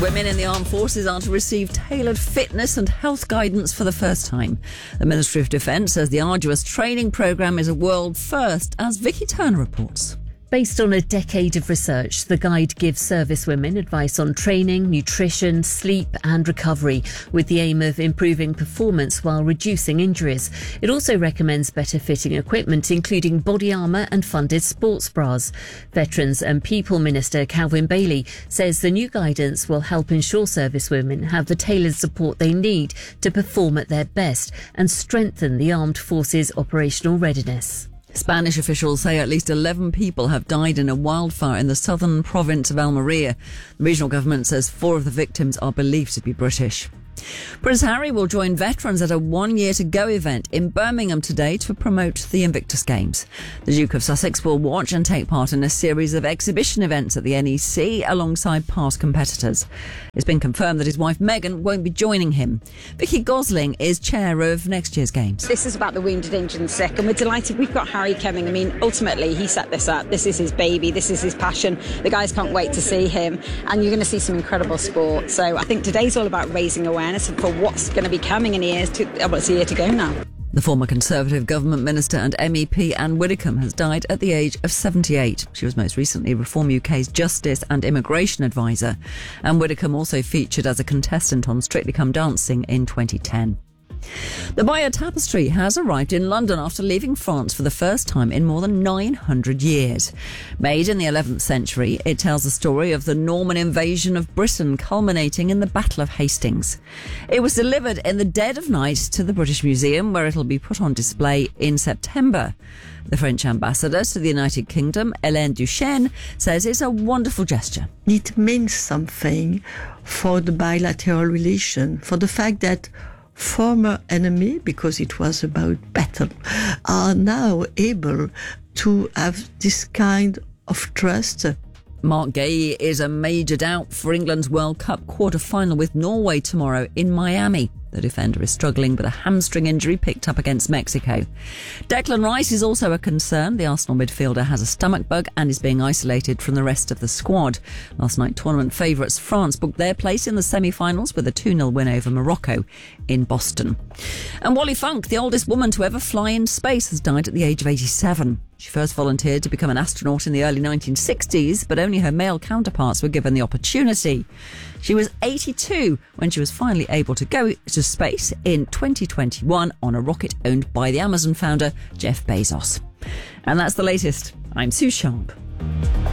Women in the armed forces are to receive tailored fitness and health guidance for the first time. The Ministry of Defence says the arduous training programme is a world first, as Vicky Turner reports. Based on a decade of research, the guide gives servicewomen advice on training, nutrition, sleep and recovery, with the aim of improving performance while reducing injuries. It also recommends better fitting equipment, including body armour and funded sports bras. Veterans and People Minister Calvin Bailey says the new guidance will help ensure servicewomen have the tailored support they need to perform at their best and strengthen the armed forces' operational readiness. Spanish officials say at least 11 people have died in a wildfire in the southern province of Almeria. The regional government says 4 of the victims are believed to be British. Prince Harry will join veterans at a One Year to Go event in Birmingham today to promote the Invictus Games. The Duke of Sussex will watch and take part in a series of exhibition events at the NEC alongside past competitors. It's been confirmed that his wife Meghan won't be joining him. Vicky Gosling is chair of next year's Games. This is about the wounded, injured and sick, and we're delighted we've got Harry coming. I mean, ultimately he set this up. This is his baby, this is his passion. The guys can't wait to see him, and you're going to see some incredible sport. So I think today's all about raising awareness for what's going to be coming in it's a year to go now. The former Conservative government minister and MEP Anne Widdecombe has died at the age of 78. She was most recently Reform UK's Justice and Immigration Advisor. Anne Widdecombe also featured as a contestant on Strictly Come Dancing in 2010. The Bayeux Tapestry has arrived in London after leaving France for the first time in more than 900 years. Made in the 11th century, it tells the story of the Norman invasion of Britain culminating in the Battle of Hastings. It was delivered in the dead of night to the British Museum, where it'll be put on display in September. The French ambassador to the United Kingdom, Hélène Duchesne, says it's a wonderful gesture. It means something for the bilateral relation, for the fact that former enemy, because it was about battle, are now able to have this kind of trust. Mark Gay is a major doubt for England's World Cup quarter-final with Norway tomorrow in Miami. The defender is struggling with a hamstring injury picked up against Mexico. Declan Rice is also a concern. The Arsenal midfielder has a stomach bug and is being isolated from the rest of the squad. Last night, tournament favourites France booked their place in the semi-finals with a 2-0 win over Morocco in Boston. And Wally Funk, the oldest woman to ever fly in space, has died at the age of 87. She first volunteered to become an astronaut in the early 1960s, but only her male counterparts were given the opportunity. She was 82 when she was finally able to go to space in 2021 on a rocket owned by the Amazon founder, Jeff Bezos. And that's the latest. I'm Sue Sharp.